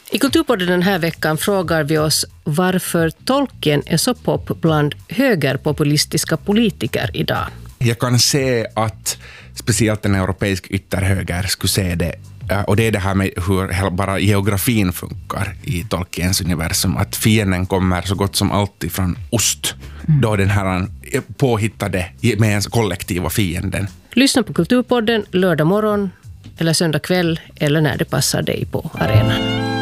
I Kulturpodden den här veckan frågar vi oss varför Tolkien är så pop bland högerpopulistiska politiker idag. Jag kan se att speciellt en europeisk ytterhöger skulle se det, och det är det här med hur bara geografin funkar i Tolkiens universum, att fienden kommer så gott som alltid från ost, då den här påhittade med kollektiva fienden. Lyssna på Kulturpodden lördag morgon eller söndag kväll eller när det passar dig på arenan.